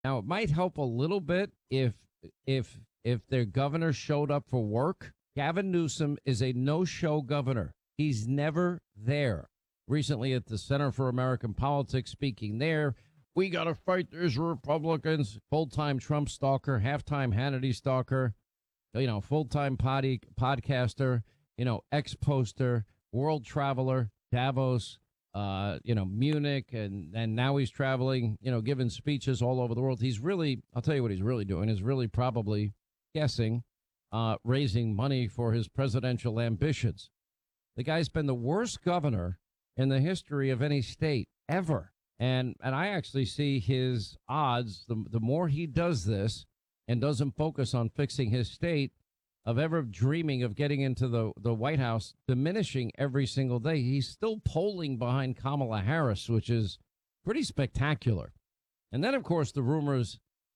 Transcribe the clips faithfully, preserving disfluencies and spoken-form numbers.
Now, it might help a little bit if if if their governor showed up for work. Gavin Newsom is a no-show governor. He's never there. Recently at the Center for American Politics, speaking there, we got to fight these Republicans. Full-time Trump stalker, half-time Hannity stalker, you know, full-time potty, podcaster, you know, ex-poster, world traveler, Davos, uh, you know, Munich, and, and now he's traveling, you know, giving speeches all over the world. He's really, I'll tell you what he's really doing, is really probably guessing, uh, raising money for his presidential ambitions. The guy's been the worst governor in the history of any state ever. And and I actually see his odds, the, the more he does this and doesn't focus on fixing his state, of ever dreaming of getting into the, the White House, diminishing every single day. He's still polling behind Kamala Harris, which is pretty spectacular. And then, of course, the rumors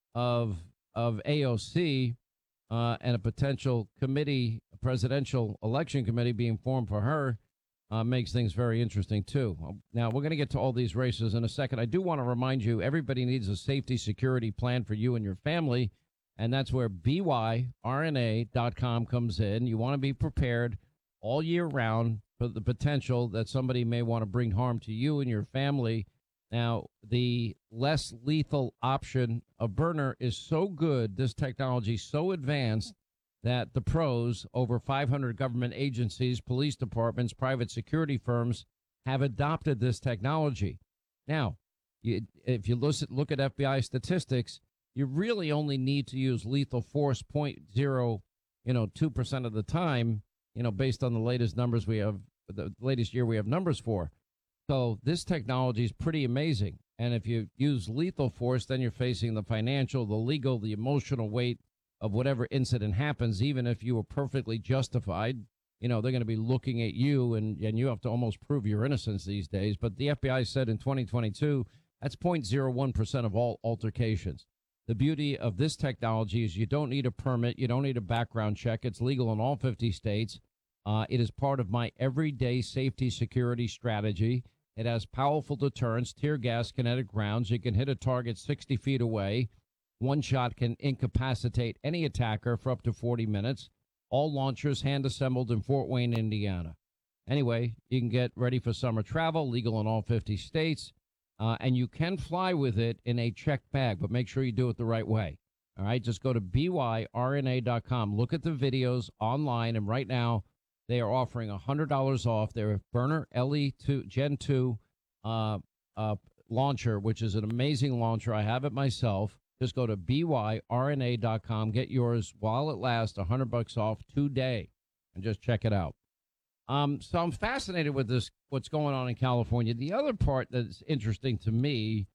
of of A O C uh, and a potential committee, a presidential election committee being formed for her uh, makes things very interesting, too. Now, we're going to get to all these races in a second. I do want to remind you, everybody needs a safety security plan for you and your family. And that's where B Y R N A dot com comes in. You want to be prepared all year round for the potential that somebody may want to bring harm to you and your family. Now, the less lethal option, a burner, is so good, this technology so advanced, that the pros, over five hundred government agencies, police departments, private security firms, have adopted this technology. Now, you, if you look at, look at F B I statistics, you really only need to use lethal force zero point zero, you know, two percent of the time, you know, based on the latest numbers we have, the latest year we have numbers for. So this technology is pretty amazing. And if you use lethal force, then you're facing the financial, the legal, the emotional weight of whatever incident happens, even if you were perfectly justified. You know, they're going to be looking at you, and, and you have to almost prove your innocence these days. But the F B I said in twenty twenty-two, that's zero point zero one percent of all altercations. The beauty of this technology is you don't need a permit. You don't need a background check. It's legal in all fifty states. Uh, it is part of my everyday safety security strategy. It has powerful deterrence, tear gas, kinetic rounds. You can hit a target sixty feet away. One shot can incapacitate any attacker for up to forty minutes. All launchers hand assembled in Fort Wayne, Indiana. Anyway, you can get ready for summer travel, legal in all fifty states. Uh, and you can fly with it in a checked bag, but make sure you do it the right way. All right, just go to B Y R N A dot com. Look at the videos online, and right now they are offering one hundred dollars off their Burner L E two Gen two uh, uh, launcher, which is an amazing launcher. I have it myself. Just go to B Y R N A dot com. Get yours while it lasts, one hundred bucks off today, and just check it out. Um, so I'm fascinated with this, what's going on in California. The other part that's interesting to me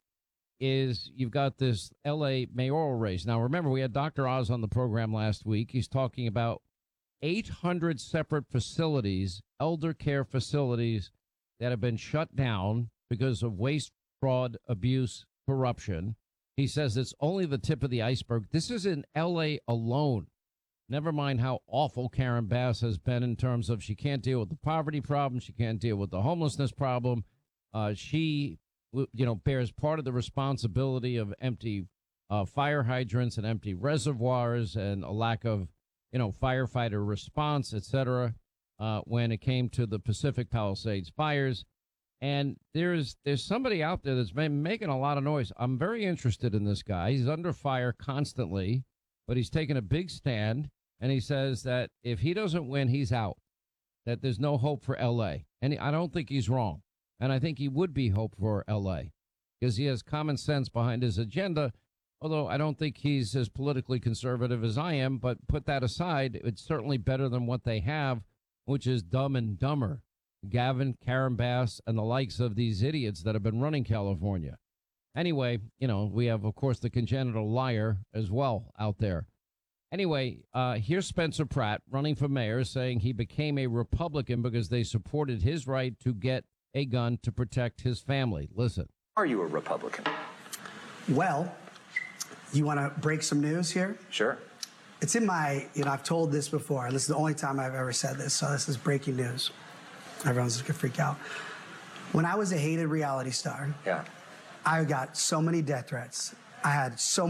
is you've got this L A mayoral race. Now, remember, we had Doctor Oz on the program last week. He's talking about eight hundred separate facilities, elder care facilities, that have been shut down because of waste, fraud, abuse, corruption. He says it's only the tip of the iceberg. This is in L A alone. Never mind how awful Karen Bass has been in terms of she can't deal with the poverty problem. She can't deal with the homelessness problem. Uh, she, you know, bears part of the responsibility of empty uh, fire hydrants and empty reservoirs and a lack of, you know, firefighter response, et cetera, uh, when it came to the Pacific Palisades fires. And there's there's somebody out there that's been making a lot of noise. I'm very interested in this guy. He's under fire constantly, but he's taken a big stand. And he says that if he doesn't win, he's out, that there's no hope for L A. And I don't think he's wrong. And I think he would be hope for L A because he has common sense behind his agenda, although I don't think he's as politically conservative as I am. But put that aside, it's certainly better than what they have, which is Dumb and Dumber. Gavin, Karen Bass, and the likes of these idiots that have been running California. Anyway, you know, we have, of course, the congenital liar as well out there. Anyway, uh, here's Spencer Pratt running for mayor saying he became a Republican because they supported his right to get a gun to protect his family. Listen. Are you a Republican? Well, you want to break some news here? Sure. It's in my, you know, I've told this before. This is the only time I've ever said this. So this is breaking news. Everyone's going to freak out. When I was a hated reality star, yeah, I got so many death threats. I had so